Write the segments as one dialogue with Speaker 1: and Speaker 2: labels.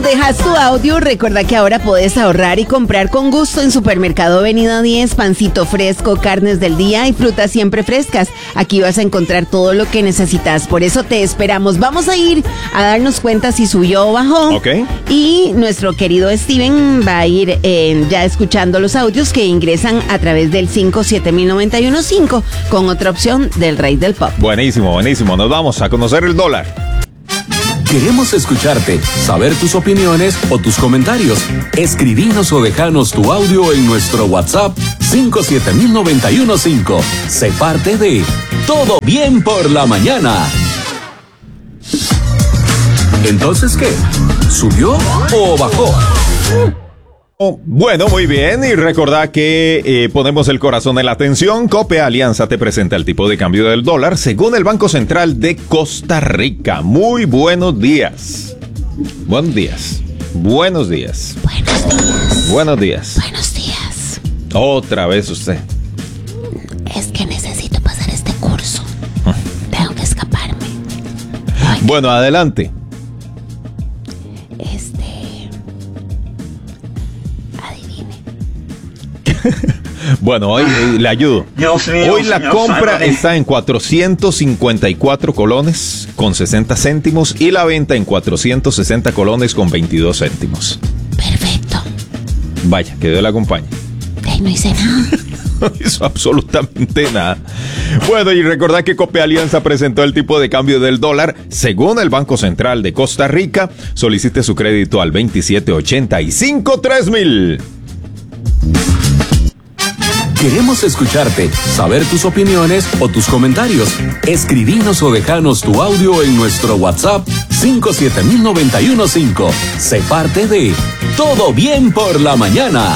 Speaker 1: nos dejas tu audio, recuerda que ahora puedes ahorrar y comprar con gusto en Supermercado Avenida 10, pancito fresco, carnes del día y frutas siempre frescas. Aquí vas a encontrar todo lo que necesitas, por eso te esperamos. Vamos a ir a darnos cuenta si subió o bajó.
Speaker 2: Ok.
Speaker 1: Y nuestro querido Steven va a ir ya escuchando los audios que ingresan a través del 57091.5 con otra opción del Rey del Pop.
Speaker 2: Buenísimo, buenísimo. Nos vamos a conocer el dólar.
Speaker 3: Queremos escucharte, saber tus opiniones o tus comentarios. Escribinos o dejanos tu audio en nuestro WhatsApp 57091.5. Sé parte de Todo Bien por la Mañana. ¿Entonces qué? ¿Subió o bajó?
Speaker 2: Bueno, muy bien, y recordá que ponemos el corazón en la atención. Cope Alianza te presenta el tipo de cambio del dólar según el Banco Central de Costa Rica. Muy buenos días. Buenos días. Buenos días.
Speaker 1: Buenos días.
Speaker 2: Buenos días.
Speaker 1: Buenos días.
Speaker 2: Otra vez usted.
Speaker 1: Es que necesito pasar este curso. Tengo que escaparme.
Speaker 2: Bueno, adelante. Bueno, hoy le ayudo. Hoy la compra está en 454 colones con 60 céntimos y la venta en 460 colones con 22 céntimos.
Speaker 1: Perfecto.
Speaker 2: Vaya, que Dios la acompañe.
Speaker 1: No hice nada.
Speaker 2: No hizo absolutamente nada. Bueno, y recordad que Cope Alianza presentó el tipo de cambio del dólar según el Banco Central de Costa Rica. Solicite su crédito al 2785-3000.
Speaker 3: Queremos escucharte, saber tus opiniones o tus comentarios. Escribinos o dejanos tu audio en nuestro WhatsApp 57091.5. Sé parte de Todo Bien por la Mañana.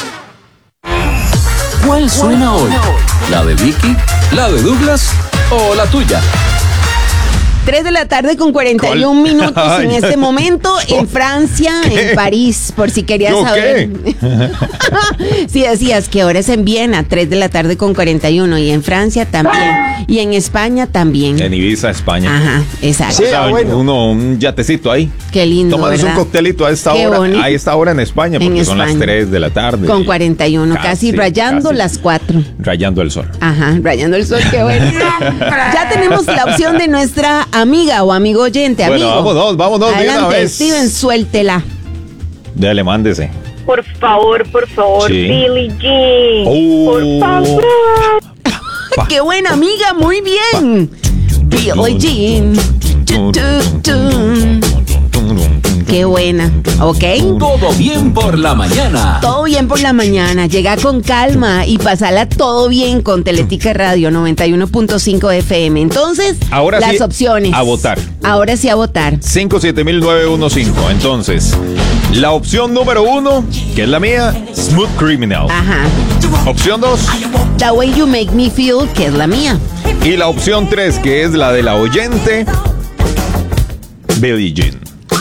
Speaker 3: ¿Cuál suena hoy? ¿La de Vicky? ¿La de Douglas? ¿O la tuya?
Speaker 1: 3 de la tarde con 41 minutos en este momento en Francia, en París, por si querías saber. Si decías que ahora es en Viena, 3 de la tarde con 41, y en Francia también, y en España también.
Speaker 2: En Ibiza, España.
Speaker 1: Ajá, exacto.
Speaker 2: Sí, bueno. un yatecito ahí.
Speaker 1: Qué lindo,
Speaker 2: Tomándose un coctelito a esta hora. A esta hora en España, porque en son España. Las 3 de la tarde.
Speaker 1: Con 41, casi rayando casi las 4.
Speaker 2: Rayando el sol.
Speaker 1: Ajá, rayando el sol, qué bueno. Ya tenemos la opción de nuestra amiga o amigo oyente,
Speaker 2: bueno,
Speaker 1: amigo.
Speaker 2: Vámonos.
Speaker 1: Adelante,
Speaker 2: de una vez.
Speaker 1: Steven, suéltela.
Speaker 2: Dale, mándese.
Speaker 4: Por favor, sí. Billie Jean. Por favor.
Speaker 1: ¡Qué buena amiga! ¡Muy bien! Billie Jean. ¡Qué buena! ¿Ok?
Speaker 3: Todo bien por la mañana.
Speaker 1: Todo bien por la mañana. Llega con calma y pasala todo bien con Teletica Radio 91.5 FM. Entonces,
Speaker 2: ahora
Speaker 1: las
Speaker 2: sí,
Speaker 1: opciones.
Speaker 2: A votar.
Speaker 1: Ahora sí a votar.
Speaker 2: 5700915. Entonces, la opción número 1, que es la mía, Smooth Criminal.
Speaker 1: Ajá.
Speaker 2: Opción 2,
Speaker 1: The Way You Make Me Feel, que es la mía.
Speaker 2: Y la opción 3, que es la de la oyente, Billie Jean.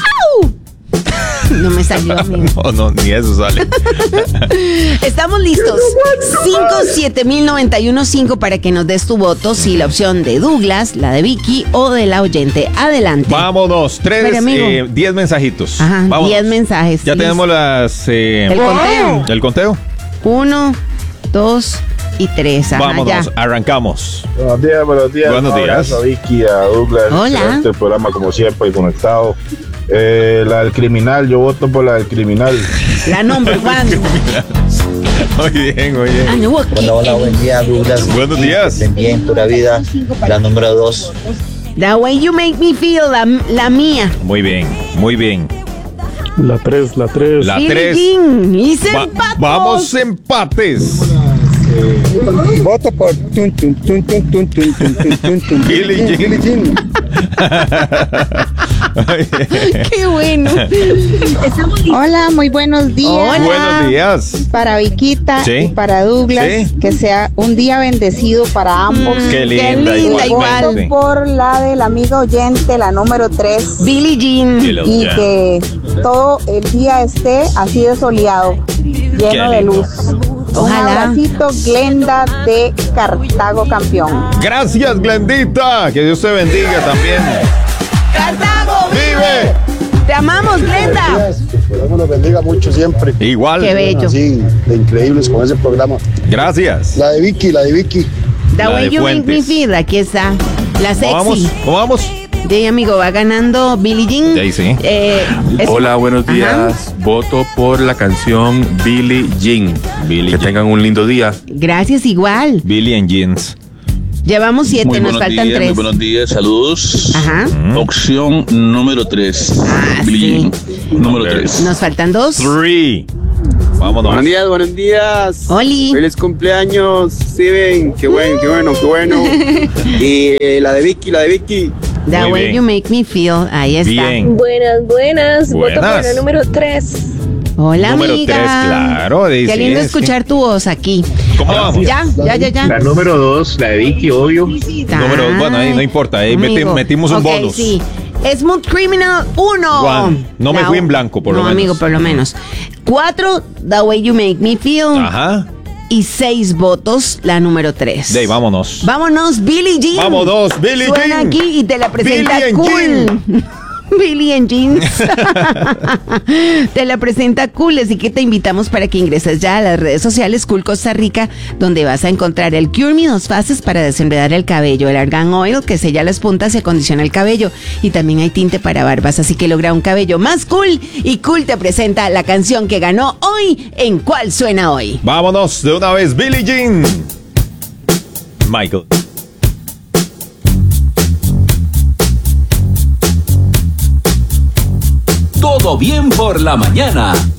Speaker 1: No me salió a mí.
Speaker 2: No, ni eso sale.
Speaker 1: Estamos listos. 57091.5 para que nos des tu voto. Si la opción de Douglas, la de Vicky o de la oyente. Adelante.
Speaker 2: Vámonos. 10 mensajitos.
Speaker 1: Ajá, 10 mensajes.
Speaker 2: Ya tenemos las...
Speaker 1: el conteo.
Speaker 2: ¿El conteo?
Speaker 1: 1, 2 y 3. Ajá,
Speaker 2: vámonos,
Speaker 1: ya.
Speaker 2: Arrancamos.
Speaker 5: Buenos días.
Speaker 2: Buenos días.
Speaker 5: A Vicky, a Douglas.
Speaker 1: Hola.
Speaker 5: Este programa, como siempre, conectado. La del criminal, yo voto por la del criminal.
Speaker 1: La number one.
Speaker 2: Muy bien.
Speaker 6: Hola, buen día, Douglas.
Speaker 2: Buenos días.
Speaker 6: Bien, pura vida. La número 2.
Speaker 1: The Way You Make Me Feel, la mía.
Speaker 2: Muy bien.
Speaker 5: La 3.
Speaker 2: La 3.
Speaker 1: Y se empató.
Speaker 2: Vamos empates.
Speaker 6: Voto por
Speaker 2: Billie Jean.
Speaker 1: Qué bueno.
Speaker 7: Hola, muy buenos días.
Speaker 1: Hola.
Speaker 2: Buenos días.
Speaker 7: Para Viquita
Speaker 2: ¿Sí?
Speaker 7: y para Douglas,
Speaker 2: ¿Sí?
Speaker 7: que sea un día bendecido para ambos.
Speaker 2: Qué linda,
Speaker 1: igual.
Speaker 7: Voto por la del amigo oyente, la número 3.
Speaker 1: Billie Jean.
Speaker 7: Y que todo el día esté así de soleado, lleno de luz.
Speaker 1: Ojalá.
Speaker 7: Un abracito, Glenda de Cartago, campeón.
Speaker 2: Gracias, Glendita. Que Dios te bendiga también.
Speaker 1: ¡Cartago
Speaker 2: ¡Vive!
Speaker 1: Te amamos, Glenda.
Speaker 5: Que Dios nos bendiga mucho siempre.
Speaker 2: Igual.
Speaker 1: Qué bello.
Speaker 5: Sí, de increíbles con ese programa.
Speaker 2: Gracias.
Speaker 5: La de Vicky.
Speaker 1: The Way You Make Me Feel, aquí está. La sexy.
Speaker 2: ¿Cómo vamos?
Speaker 1: De amigo, va ganando Billie Jean.
Speaker 2: Sí, sí.
Speaker 8: Hola, buenos días.
Speaker 1: Ajá.
Speaker 8: Voto por la canción Billie Jean. Que tengan un lindo día.
Speaker 1: Gracias, igual.
Speaker 2: Billie and Jeans.
Speaker 1: Llevamos 7, nos faltan 3.
Speaker 9: Muy buenos días, saludos.
Speaker 1: Ajá.
Speaker 9: Opción número 3. Billie Jean. Número 3.
Speaker 1: Nos faltan 2.
Speaker 2: 3. Vámonos.
Speaker 10: Buenos días.
Speaker 1: Oli.
Speaker 10: Feliz cumpleaños, Steven. Qué bueno. Y la de Vicky.
Speaker 1: The
Speaker 2: Muy
Speaker 1: Way
Speaker 2: bien.
Speaker 1: You Make Me Feel, ahí está.
Speaker 2: Bien.
Speaker 4: Buenas. Voto por la número 3.
Speaker 1: Hola,
Speaker 2: Número
Speaker 1: amiga.
Speaker 2: 3, claro.
Speaker 1: Qué lindo escuchar tu voz aquí.
Speaker 2: ¿Cómo vamos?
Speaker 1: Ya.
Speaker 11: La número 2, la de Vicky, obvio.
Speaker 2: Bueno, ahí no importa. Ahí
Speaker 1: Amigo.
Speaker 2: metimos un
Speaker 1: Ok,
Speaker 2: bonus.
Speaker 1: Sí. Smooth Criminal 1.
Speaker 2: Juan, no me fui en blanco, por lo menos.
Speaker 1: No, amigo, por lo menos. 4, The Way You Make Me Feel.
Speaker 2: Ajá.
Speaker 1: Y 6 votos, la número 3.
Speaker 2: De ahí, vámonos.
Speaker 1: Vámonos, Billie Jean.
Speaker 2: Vámonos, Billie
Speaker 1: Suena
Speaker 2: Jean.
Speaker 1: aquí y te la presenta
Speaker 2: Billie and
Speaker 1: Cool. Billie and Jeans. Te la presenta Cool, así que te invitamos para que ingreses ya a las redes sociales Cool Costa Rica, donde vas a encontrar el Cure Me 2 fases para desenredar el cabello, el Argan Oil que sella las puntas y acondiciona el cabello, y también hay tinte para barbas, así que logra un cabello más cool. Y Cool te presenta la canción que ganó hoy en ¿Cuál suena hoy?
Speaker 2: Vámonos de una vez, Billie Jean. Michael.
Speaker 3: Todo bien por la mañana.